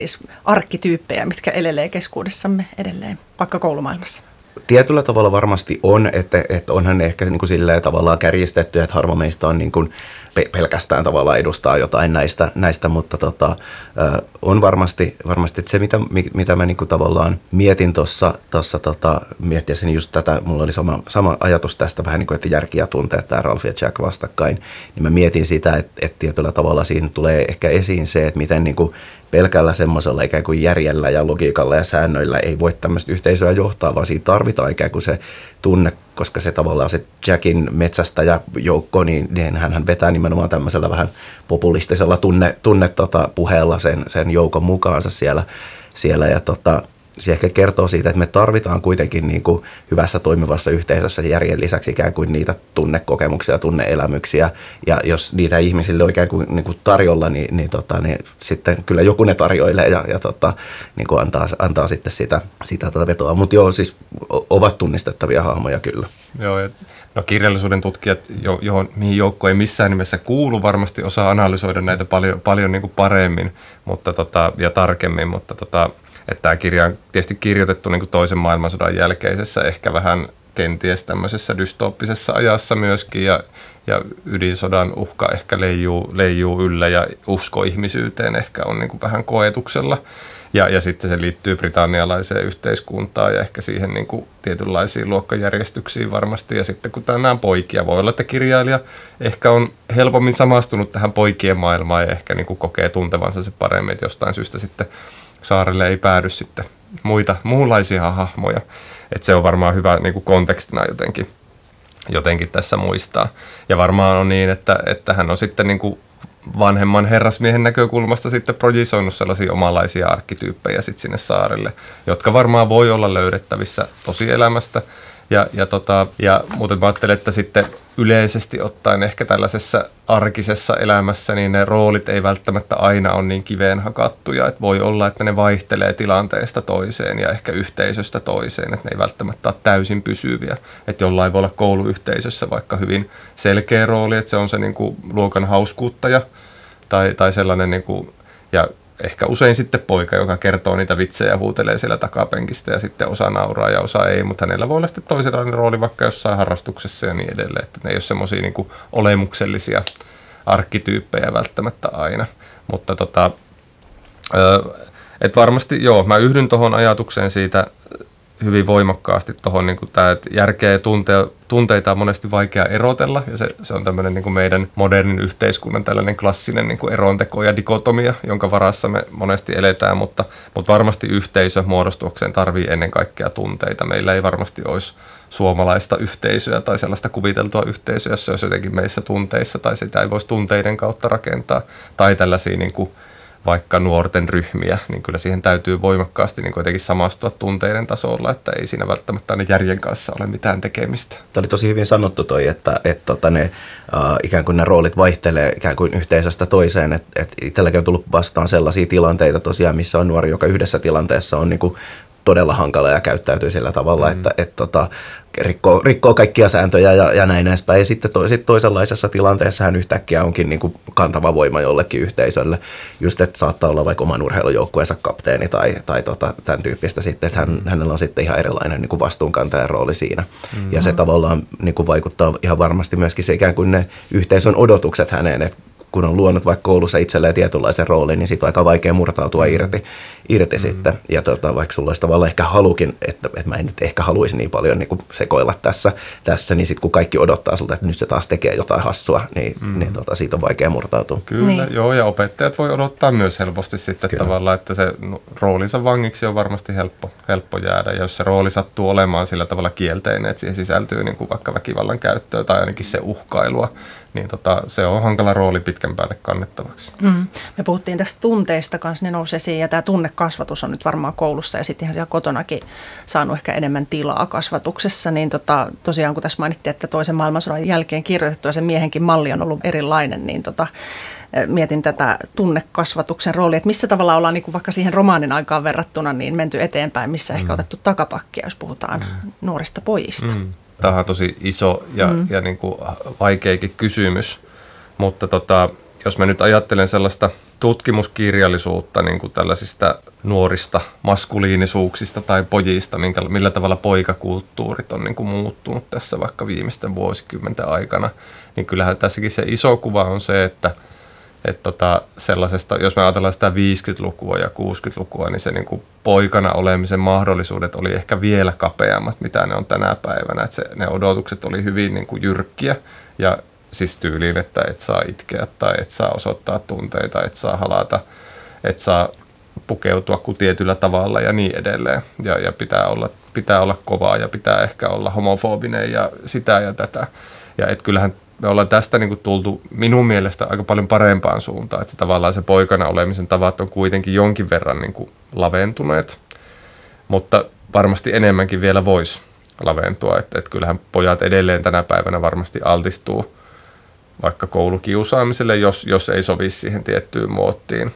arkkityyppejä, mitkä elelee keskuudessamme edelleen, vaikka koulumaailmassa? Tietyllä tavalla varmasti on, että onhan ne ehkä niin kuin silleen tavallaan kärjistetty, että harva meistä on niin kuin pelkästään tavallaan edustaa jotain näistä mutta on varmasti että se, mitä mä niin kuin tavallaan mietin tuossa miettisin just tätä, mulla oli sama ajatus tästä vähän niin kuin, että järki ja tunteet, tämä Ralph ja Jack vastakkain, niin mä mietin sitä, että tietyllä tavalla siinä tulee ehkä esiin se, että miten niin kuin pelkällä semmoisella ikään kuin järjellä ja logiikalla ja säännöillä ei voi tämmöistä yhteisöä johtaa, vaan siitä tarvitaan ikään kuin se tunne, koska se tavallaan se Jackin metsästäjäjoukko, niin hän vetää nimenomaan tämmöisellä vähän populistisella puheella sen joukon mukaansa siellä ja se ehkä kertoo siitä, että me tarvitaan kuitenkin niin kuin hyvässä toimivassa yhteisössä järjen lisäksi ikään kuin niitä tunnekokemuksia, tunneelämyksiä. Ja jos niitä ihmisille on ikään kuin tarjolla, niin sitten kyllä joku ne tarjoilee ja niin kuin antaa sitten sitä vetoa. Mutta joo, siis ovat tunnistettavia hahmoja kyllä. Joo, no kirjallisuuden tutkijat, mihin joukko ei missään nimessä kuulu, varmasti osaa analysoida näitä paljon niin kuin paremmin ja tarkemmin, mutta että tämä kirja on tietysti kirjoitettu niin kuin toisen maailmansodan jälkeisessä, ehkä vähän kenties tämmöisessä dystooppisessa ajassa myöskin, ja ydinsodan uhka ehkä leijuu yllä, ja usko ihmisyyteen ehkä on niin kuin vähän koetuksella. Ja sitten se liittyy britannialaiseen yhteiskuntaan ja ehkä siihen niin kuin tietynlaisiin luokkajärjestyksiin varmasti. Ja sitten kun nämä poikia, voi olla, että kirjailija ehkä on helpommin samastunut tähän poikien maailmaan ja ehkä niin kuin kokee tuntevansa se paremmin, että jostain syystä sitten saarelle ei päädy sitten muunlaisia hahmoja. Että se on varmaan hyvä niin kuin kontekstina jotenkin tässä muistaa. Ja varmaan on niin, että hän on sitten niin kuin vanhemman herrasmiehen näkökulmasta sitten projisoinut sellaisia omanlaisia arkkityyppejä sitten sinne saarelle, jotka varmaan voi olla löydettävissä tosielämästä. Mutta mä ajattelen, että sitten yleisesti ottaen ehkä tällaisessa arkisessa elämässä niin ne roolit ei välttämättä aina ole niin kiveen hakattuja. Että voi olla, että ne vaihtelee tilanteesta toiseen ja ehkä yhteisöstä toiseen, että ne ei välttämättä ole täysin pysyviä. Että jollain voi olla kouluyhteisössä vaikka hyvin selkeä rooli, että se on se niin kuin luokan hauskuuttaja tai sellainen, niin kuin, ja ehkä usein sitten poika, joka kertoo niitä vitsejä ja huutelee siellä takapenkistä ja sitten osa nauraa ja osa ei, mutta hänellä voi olla sitten toisenlainen rooli vaikka jossain harrastuksessa ja niin edelleen, että ne ei ole semmoisia niin kuin olemuksellisia arkkityyppejä välttämättä aina, mutta että varmasti joo, mä yhdyn tuohon ajatukseen siitä hyvin voimakkaasti tuohon, niin että järkeä ja tunteita on monesti vaikea erotella, ja se on tämmöinen niin kuin meidän modernin yhteiskunnan tällainen klassinen niin kuin eronteko ja dikotomia, jonka varassa me monesti eletään, mutta varmasti yhteisö muodostuakseen tarvii ennen kaikkea tunteita. Meillä ei varmasti olisi suomalaista yhteisöä tai sellaista kuviteltua yhteisöä, jos se olisi jotenkin meissä tunteissa, tai sitä ei voisi tunteiden kautta rakentaa, tai tällaisia niin kuin vaikka nuorten ryhmiä, niin kyllä siihen täytyy voimakkaasti niin jotenkin samastua tunteiden tasolla, että ei siinä välttämättä aina järjen kanssa ole mitään tekemistä. Tämä oli tosi hyvin sanottu toi, että ne ikään kuin ne roolit vaihtelee ikään kuin yhteisöstä toiseen, että itselläkin on tullut vastaan sellaisia tilanteita tosiaan, missä on nuori, joka yhdessä tilanteessa on niin kuin todella hankala ja käyttäytyy sillä tavalla, että rikkoo kaikkia sääntöjä ja näin edespäin. Ja sitten toisenlaisessa tilanteessa hän yhtäkkiä onkin niin kuin kantava voima jollekin yhteisölle. Just, että saattaa olla vaikka oman urheilujoukkueensa kapteeni tai tämän tyyppistä sitten, että hänellä on sitten ihan erilainen niin kuin vastuunkantajan rooli siinä. Mm-hmm. Ja se tavallaan niin kuin vaikuttaa ihan varmasti myöskin se ikään kuin ne yhteisön odotukset häneen, että kun on luonut vaikka koulussa itselleen tietynlaisen roolin, niin siitä on aika vaikea murtautua irti sitten. Ja vaikka sulla olisi tavallaan ehkä halukin, että mä en nyt ehkä haluaisi niin paljon niin kuin sekoilla tässä, niin sitten kun kaikki odottaa sulta, että nyt se taas tekee jotain hassua, niin siitä on vaikea murtautua. Kyllä, niin. Joo, ja opettajat voi odottaa myös helposti sitten tavallaan, että se roolinsa vangiksi on varmasti helppo jäädä. Ja jos se rooli sattuu olemaan sillä tavalla kielteinen, että siihen sisältyy niin kuin vaikka väkivallan käyttöä tai ainakin se uhkailua, niin se on hankala rooli pitkän päälle kannettavaksi. Me puhuttiin tästä tunteista kanssa, ne nousi esiin, ja tämä tunnekasvatus on nyt varmaan koulussa, ja sitten ihan siellä kotonakin saanut ehkä enemmän tilaa kasvatuksessa, niin tosiaan kun tässä mainittiin, että toisen maailmansodan jälkeen kirjoitettu, ja se miehenkin malli on ollut erilainen, niin mietin tätä tunnekasvatuksen roolia, että missä tavalla ollaan niin kuin vaikka siihen romaanin aikaan verrattuna niin menty eteenpäin, missä ehkä otettu takapakkia, jos puhutaan nuorista pojista. Tämä on tosi iso ja niin kuin vaikeakin kysymys, mutta jos mä nyt ajattelen sellaista tutkimuskirjallisuutta niin kuin tällaisista nuorista maskuliinisuuksista tai pojista, millä tavalla poikakulttuurit on niin kuin muuttunut tässä vaikka viimeisten vuosikymmenten aikana, niin kyllähän tässäkin se iso kuva on se, että sellaisesta, jos me ajatellaan sitä 50-lukua ja 60-lukua, niin se niin kuin poikana olemisen mahdollisuudet oli ehkä vielä kapeammat, mitä ne on tänä päivänä. Että ne odotukset oli hyvin niin kuin jyrkkiä ja siis tyyliin, että et saa itkeä tai et saa osoittaa tunteita, et saa halata, et saa pukeutua kuin tietyllä tavalla ja niin edelleen. Ja pitää olla kovaa ja pitää ehkä olla homofobinen ja sitä ja tätä. Ja et kyllähän me ollaan tästä niin kuin tultu minun mielestä aika paljon parempaan suuntaan, että tavallaan se poikana olemisen tavat on kuitenkin jonkin verran niin kuin laventuneet, mutta varmasti enemmänkin vielä voisi laventua, että kyllähän pojat edelleen tänä päivänä varmasti altistuu vaikka koulukiusaamiselle, jos ei sovi siihen tiettyyn muottiin,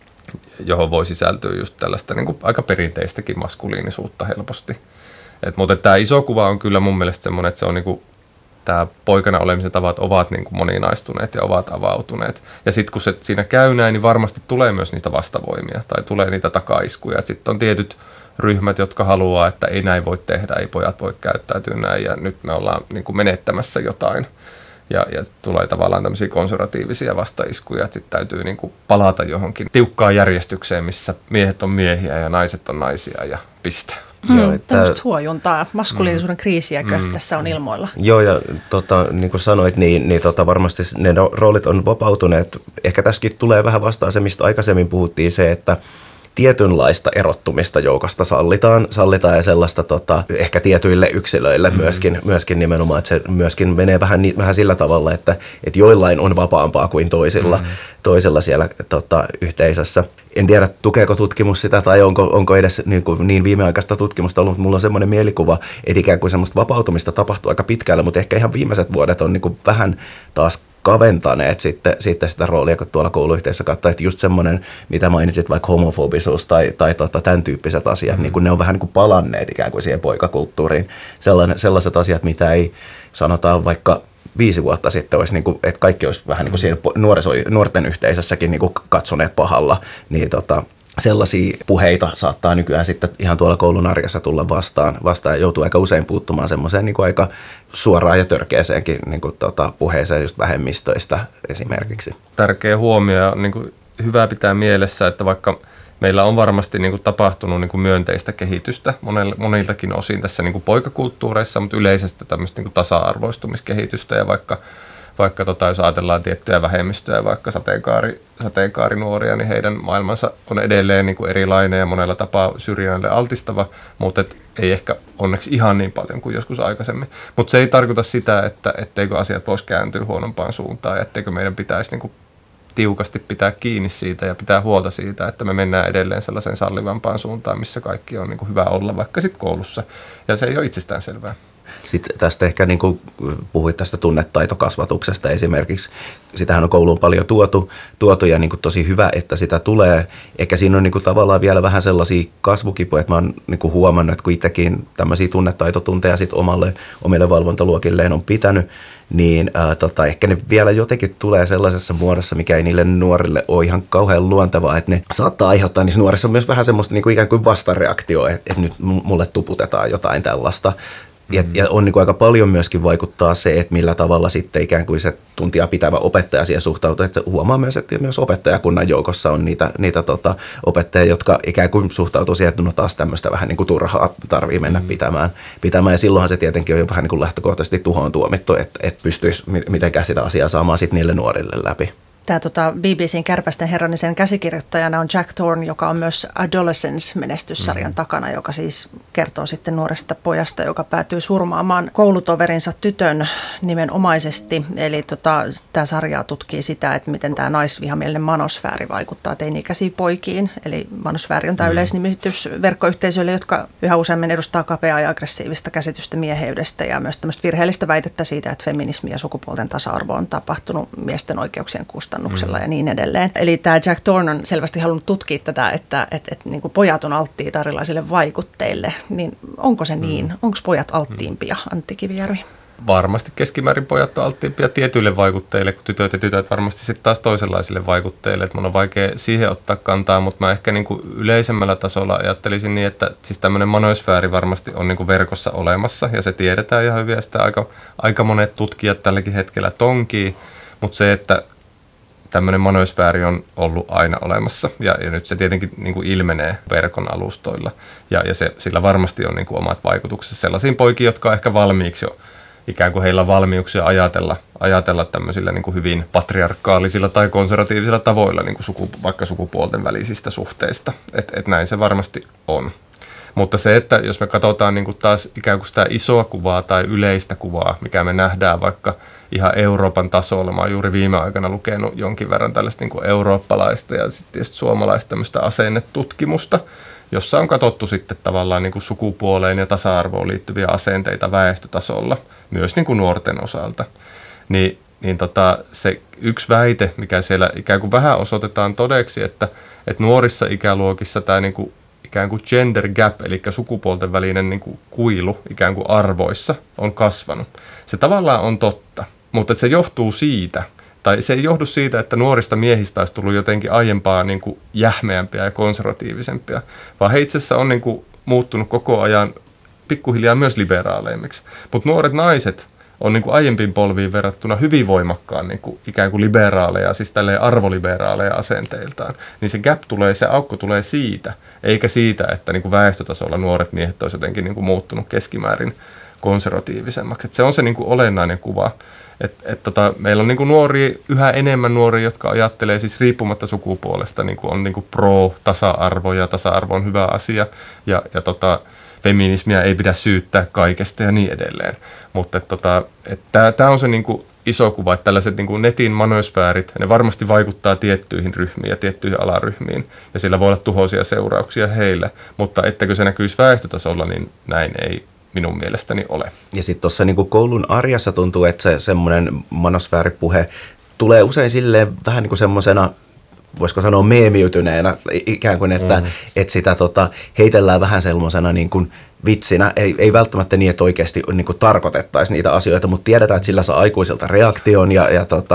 johon voi sisältyä just tällaista niin kuin aika perinteistäkin maskuliinisuutta helposti. Mutta tämä iso kuva on kyllä mun mielestä semmoinen, että se on niin kuin tämä poikana olemisen tavat ovat niin kuin moninaistuneet ja ovat avautuneet. Ja sitten kun se siinä käy näin, niin varmasti tulee myös niitä vastavoimia tai tulee niitä takaiskuja. Sitten on tietyt ryhmät, jotka haluaa, että ei näin voi tehdä, ei pojat voi käyttäytyä näin ja nyt me ollaan niin kuin menettämässä jotain. Ja tulee tavallaan tämmöisiä konservatiivisia vastaiskuja, että sitten täytyy niin kuin palata johonkin tiukkaan järjestykseen, missä miehet on miehiä ja naiset on naisia ja piste. Tämmöistä huojuntaa, maskuliinisuuden kriisiäkö tässä on ilmoilla? Joo, ja niin kuin sanoit, niin varmasti ne roolit on vapautuneet. Ehkä tässäkin tulee vähän vastaan se, mistä aikaisemmin puhuttiin, se, että tietynlaista erottumista joukosta sallitaan ja sellaista ehkä tietyille yksilöille myöskin nimenomaan, että se myöskin menee vähän sillä tavalla, että joillain on vapaampaa kuin toisilla siellä yhteisössä. En tiedä, tukeeko tutkimus sitä tai onko edes niin viimeaikaista tutkimusta ollut, mutta mulla on semmoinen mielikuva, että ikään kuin semmoista vapautumista tapahtuu aika pitkällä, mutta ehkä ihan viimeiset vuodet on niin kuin vähän taas kaventaneet sitten sitä roolia, kun tuolla kouluyhteisössä katsoo, että just semmoinen, mitä mainitsit, vaikka homofobisuus tai tämän tyyppiset asiat, niin kun ne on vähän niin kuin palanneet ikään kuin siihen poikakulttuuriin. Sellaiset asiat, mitä ei sanotaan vaikka 5 vuotta sitten olisi, niin kuin, että kaikki olisi vähän niin kuin siinä nuorten yhteisössäkin niin kuin katsoneet pahalla, niin sellaisia puheita saattaa nykyään sitten ihan tuolla koulun arjessa tulla vastaan ja joutuu aika usein puuttumaan semmoiseen niin kuin aika suoraan ja törkeäseenkin niin kuin puheeseen just vähemmistöistä esimerkiksi. Tärkeä huomio, niin kuin hyvä pitää mielessä, että vaikka meillä on varmasti niin kuin tapahtunut niin kuin myönteistä kehitystä moniltakin osin tässä niin kuin poikakulttuureissa, mutta yleisesti tämmöistä niin kuin tasa-arvoistumiskehitystä ja vaikka jos ajatellaan tiettyjä vähemmistöjä, vaikka sateenkaarinuoria, niin heidän maailmansa on edelleen niin kuin erilainen ja monella tapaa syrjinnälle altistava, mutta ei ehkä onneksi ihan niin paljon kuin joskus aikaisemmin. Mutta se ei tarkoita sitä, etteikö asiat voisi kääntyä huonompaan suuntaan ja etteikö meidän pitäisi niin kuin tiukasti pitää kiinni siitä ja pitää huolta siitä, että me mennään edelleen sellaiseen sallivampaan suuntaan, missä kaikki on niin kuin hyvä olla, vaikka sitten koulussa. Ja se ei ole itsestään selvää. Sitten tästä ehkä niin kuin puhuit tästä tunnetaitokasvatuksesta esimerkiksi. Sitähän on kouluun paljon tuotu ja niin kuin tosi hyvä, että sitä tulee. Ehkä siinä on niin kuin tavallaan vielä vähän sellaisia kasvukipuja, että mä oon niin kuin huomannut, että kun itsekin tämmöisiä tunnetaitotunteja sit omille valvontaluokilleen on pitänyt, niin ehkä ne vielä jotenkin tulee sellaisessa muodossa, mikä ei niille nuorille ole ihan kauhean luontevaa, että ne saattaa aiheuttaa niissä nuorissa myös vähän semmoista niin kuin ikään kuin vastareaktioa, että nyt mulle tuputetaan jotain tällaista. Ja on niin kuin aika paljon myöskin vaikuttaa se, että millä tavalla sitten ikään kuin se tuntia pitävä opettaja siihen suhtautuu. Että huomaa myös, että myös opettajakunnan joukossa on niitä opettajia, jotka ikään kuin suhtautuu siihen, että no taas tämmöistä vähän niin kuin turhaa tarvii mennä pitämään. Ja silloinhan se tietenkin on jo vähän niin kuin lähtökohtaisesti tuhoon tuomittu, että pystyisi mitenkään sitä asiaa saamaan sitten niille nuorille läpi. Tämä BBCn Kärpästen herran, niin sen käsikirjoittajana on Jack Thorne, joka on myös Adolescence-menestyssarjan takana, joka siis kertoo sitten nuoresta pojasta, joka päätyy surmaamaan koulutoverinsa tytön nimenomaisesti. Eli tämä sarja tutkii sitä, että miten tämä naisvihamielinen manosfääri vaikuttaa teini-ikäisiin poikiin. Eli manosfääri on tämä yleisnimitys verkkoyhteisöille, jotka yhä useammin edustaa kapeaa ja aggressiivista käsitystä mieheydestä ja myös tämmöistä virheellistä väitettä siitä, että feminismi ja sukupuolten tasa-arvo on tapahtunut miesten oikeuksien kustannuksella ja niin edelleen. Eli tämä Jack Thorne on selvästi halunnut tutkia tätä, että niin kuin pojat on alttiita erilaisille vaikutteille. Niin onko se niin? Onko pojat alttiimpia, Antti Kivijärvi? varmasti keskimäärin pojat on alttiimpia tietyille vaikutteille, kun tytöt ja tytöt varmasti sitten taas toisenlaisille vaikutteille. Että mun on vaikea siihen ottaa kantaa, mutta mä ehkä niin kuin yleisemmällä tasolla ajattelisin niin, että siis tämmöinen manoisfääri varmasti on niin kuin verkossa olemassa ja se tiedetään ihan hyvin ja sitä aika monet tutkijat tälläkin hetkellä tonkii, mutta se, että tämmöinen manoisfääri on ollut aina olemassa ja nyt se tietenkin niin kuin ilmenee verkon alustoilla ja sillä varmasti on niin kuin omat vaikutuksensa sellaisiin poikiin, jotka on ehkä valmiiksi jo ikään kuin heillä on valmiuksia ajatella tämmöisillä niin kuin hyvin patriarkaalisilla tai konservatiivisilla tavoilla niin kuin vaikka sukupuolten välisistä suhteista, että näin se varmasti on. Mutta se, että jos me katsotaan niin kuin taas ikään kuin sitä isoa kuvaa tai yleistä kuvaa, mikä me nähdään vaikka ihan Euroopan tasolla. Mä oon juuri viime aikana lukenut jonkin verran tällaista niin kuin eurooppalaista ja sitten tietysti suomalaista tämmöistä asennetutkimusta, jossa on katsottu sitten tavallaan niin kuin sukupuoleen ja tasa-arvoon liittyviä asenteita väestötasolla, myös niin kuin nuorten osalta. Niin se yksi väite, mikä siellä ikään kuin vähän osoitetaan todeksi, että nuorissa ikäluokissa tämä niin kuin ikään kuin gender gap, eli sukupuolten välinen niin kuin kuilu ikään kuin arvoissa on kasvanut. Se tavallaan on totta, mutta se johtuu siitä, tai se ei johdu siitä, että nuorista miehistä olisi tullut jotenkin aiempaa niin kuin jähmeämpiä ja konservatiivisempia, vaan he itse asiassa on niin kuin muuttunut koko ajan pikkuhiljaa myös liberaaleimmiksi. Mutta nuoret naiset on niin kuin aiempiin polviin verrattuna hyvin voimakkaan niin kuin ikään kuin liberaaleja, siis tälleen arvoliberaaleja asenteiltaan. Niin se gap tulee, se aukko tulee siitä, eikä siitä, että niin kuin väestötasolla nuoret miehet olisivat jotenkin niin kuin muuttunut keskimäärin konservatiivisemmaksi. Et se on se niin kuin olennainen kuva. Meillä on niin kuin nuoria, yhä enemmän nuoria, jotka ajattelee siis riippumatta sukupuolesta, niin kuin on niin kuin pro-tasa-arvo ja tasa-arvo on hyvä asia ja feminismiä ei pidä syyttää kaikesta ja niin edelleen. Mutta tämä on se niin kuin iso kuva, että tällaiset niin kuin netin manoisfäärit, ne varmasti vaikuttaa tiettyihin ryhmiin ja tiettyihin alaryhmiin, ja sillä voi olla tuhoisia seurauksia heille, mutta ettäkö se näkyisi väestötasolla, niin näin ei minun mielestäni ole. Ja sitten tuossa niin kuin koulun arjessa tuntuu, että se semmoinen manosfääripuhe tulee usein silleen vähän niin kuin semmoisena, voisiko sanoa meemiytyneenä, ikään kuin, että sitä heitellään vähän semmoisena niin kuin vitsinä. Ei välttämättä niin, että oikeasti niin kuin tarkoitettaisiin niitä asioita, mutta tiedetään, että sillä saa aikuisilta reaktion ja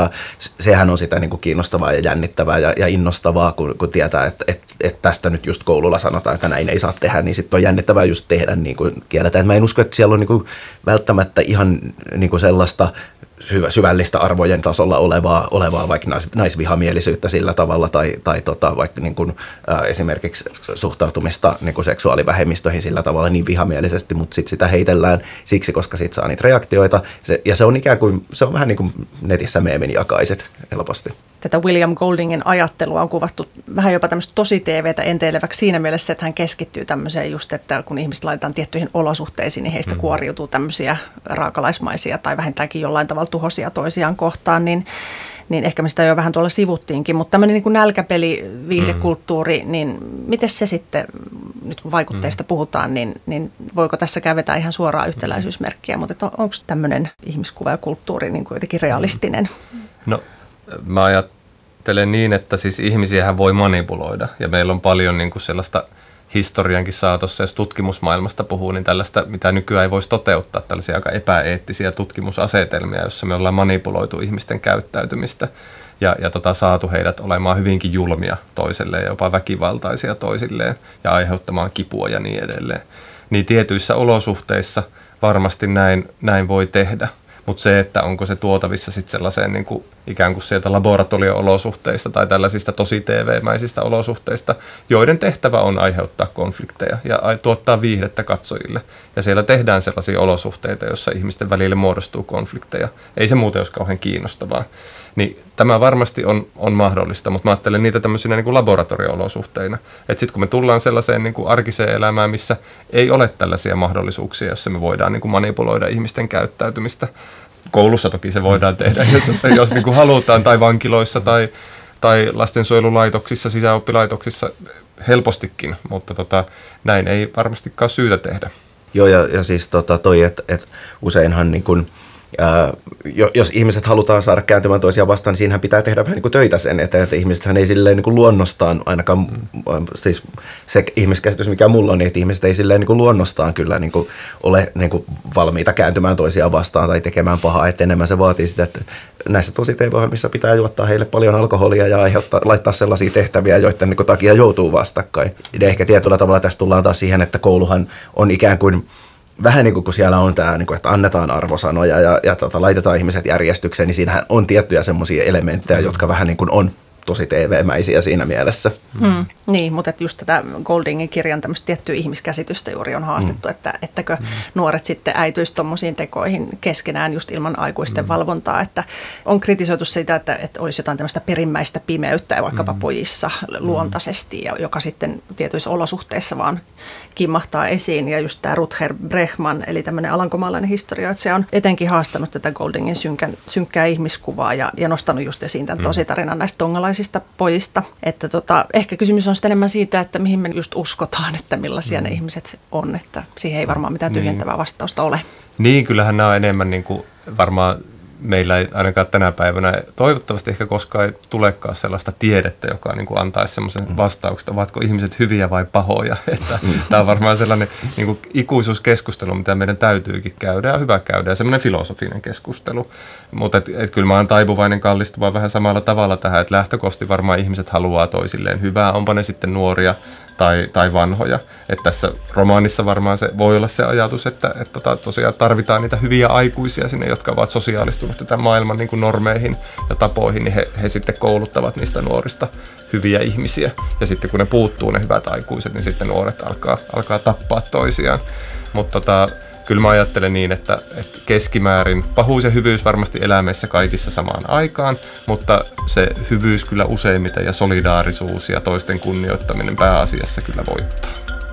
sehän on sitä niin kuin kiinnostavaa ja jännittävää ja innostavaa, kun tietää, että tästä nyt just koululla sanotaan, että näin ei saa tehdä, niin sitten on jännittävää just tehdä niin kuin kielletään. En usko, että siellä on niin kuin välttämättä ihan niin kuin sellaista syvällistä arvojen tasolla olevaa vaikka naisvihamielisyyttä sillä tavalla tai vaikka niin kuin, esimerkiksi suhtautumista niin kuin seksuaalivähemmistöihin sillä tavalla niin vihamielisesti, mutta sitten sitä heitellään siksi, koska siitä saa niitä reaktioita ja se on ikään kuin, se on vähän niin kuin netissä meemin jakaiset helposti. Tätä William Goldingin ajattelua on kuvattu vähän jopa tämmöistä tosi TV:tä enteileväksi siinä mielessä, että hän keskittyy tämmöiseen just, että kun ihmiset laitetaan tiettyihin olosuhteisiin, niin heistä kuoriutuu tämmöisiä raakalaismaisia tai vähintäänkin jollain tavalla tuhoisia toisiaan kohtaan, niin ehkä me sitä jo vähän tuolla sivuttiinkin, mutta tämmöinen niin kuin nälkäpeli, viihdekulttuuri, niin miten se sitten, nyt kun vaikutteista puhutaan, niin voiko tässä kävetä ihan suoraa yhtäläisyysmerkkiä, mutta onko tämmöinen ihmiskuva ja kulttuuri niin kuin jotenkin realistinen? No, mä ajattelen niin, että siis ihmisiähän voi manipuloida ja meillä on paljon niin kuin sellaista historiankin saatossa, jos tutkimusmaailmasta puhuu, niin tällaista, mitä nykyään ei voisi toteuttaa, tällaisia aika epäeettisiä tutkimusasetelmia, joissa me ollaan manipuloitu ihmisten käyttäytymistä ja saatu heidät olemaan hyvinkin julmia toiselleen ja jopa väkivaltaisia toisilleen ja aiheuttamaan kipua ja niin edelleen. Niin tietyissä olosuhteissa varmasti näin voi tehdä. Mutta se, että onko se tuotavissa sitten sellaiseen niin kuin ikään kuin sieltä laboratorio-olosuhteista tai tällaisista tosi TV-mäisistä olosuhteista, joiden tehtävä on aiheuttaa konflikteja ja tuottaa viihdettä katsojille. Ja siellä tehdään sellaisia olosuhteita, joissa ihmisten välille muodostuu konflikteja. Ei se muuten olisi kauhean kiinnostavaa. Niin tämä varmasti on mahdollista, mutta mä ajattelen niitä tämmöisinä niin kuin laboratorio-olosuhteina. Että sitten kun me tullaan sellaiseen niin kuin arkiseen elämään, missä ei ole tällaisia mahdollisuuksia, jossa me voidaan niin kuin manipuloida ihmisten käyttäytymistä. Koulussa toki se voidaan tehdä, jos niin kuin halutaan, tai vankiloissa tai lastensuojelulaitoksissa, sisäoppilaitoksissa helpostikin, mutta näin ei varmastikaan syytä tehdä. Joo, ja siis toi, että useinhan niin kuin jos ihmiset halutaan saada kääntymään toisiaan vastaan, niin siinähän pitää tehdä vähän niin kuin töitä sen eteen, että ihmisethän ei silleen niin kuin luonnostaan, ainakaan siis se ihmiskäsitys, mikä mulla on, niin että ihmiset ei silleen niin kuin luonnostaan kyllä niin kuin ole niin kuin valmiita kääntymään toisiaan vastaan tai tekemään pahaa, että enemmän se vaatii sitä, että näissä tosi TV-ohjelmissa pitää juottaa heille paljon alkoholia ja laittaa sellaisia tehtäviä, joiden niin kuin takia joutuu vastakkain. Ja ehkä tietyllä tavalla tässä tullaan taas siihen, että kouluhan on ikään kuin vähän niin kuin kun siellä on tämä, että annetaan arvosanoja ja laitetaan ihmiset järjestykseen, niin siinähän on tiettyjä semmoisia elementtejä, jotka vähän niin kuin on tosi TV-mäisiä siinä mielessä. Niin, mutta just tätä Goldingin kirjan tämmöistä tiettyä ihmiskäsitystä juuri on haastettu, ettäkö nuoret sitten äityisi tuommoisiin tekoihin keskenään just ilman aikuisten valvontaa, että on kritisoitu sitä, että olisi jotain tämmöistä perimmäistä pimeyttä vaikkapa pojissa luontaisesti, joka sitten tietyissä olosuhteissa vaan kimmahtaa esiin. Ja just tämä Rutger Bregman, eli tämmöinen alankomaalainen historioitsija, on etenkin haastanut tätä Goldingin synkkää ihmiskuvaa ja nostanut just esiin tämän tositarinan näistä tongalaisista pojista. Että ehkä kysymys on sitten enemmän siitä, että mihin me just uskotaan, että millaisia ne ihmiset on, että siihen ei varmaan mitään tyhjentävää vastausta ole. Niin, kyllähän nämä on enemmän niin kuin varmaan meillä ei ainakaan tänä päivänä, toivottavasti ehkä koskaan ei tulekaan sellaista tiedettä, joka niin kuin antaisi semmoisen vastauksen, ovatko ihmiset hyviä vai pahoja. Että tämä on varmaan sellainen niin kuin ikuisuuskeskustelu, mitä meidän täytyykin käydä ja hyvä käydä ja semmoinen filosofinen keskustelu. Mutta kyllä mä oon taipuvainen kallistumaan vähän samalla tavalla tähän, että lähtökohtaisesti varmaan ihmiset haluaa toisilleen hyvää, onpa ne sitten nuoria tai vanhoja. Että tässä romaanissa varmaan se voi olla se ajatus, että tosiaan tarvitaan niitä hyviä aikuisia sinne, jotka ovat sosiaalistuneet tämän maailman niin kuin normeihin ja tapoihin, niin he sitten kouluttavat niistä nuorista hyviä ihmisiä. Ja sitten kun ne puuttuu ne hyvät aikuiset, niin sitten nuoret alkaa tappaa toisiaan. Mutta kyllä mä ajattelen niin, että keskimäärin pahuus ja hyvyys varmasti elää meissä kaikissa samaan aikaan, mutta se hyvyys kyllä useimmiten ja solidaarisuus ja toisten kunnioittaminen pääasiassa kyllä voittaa.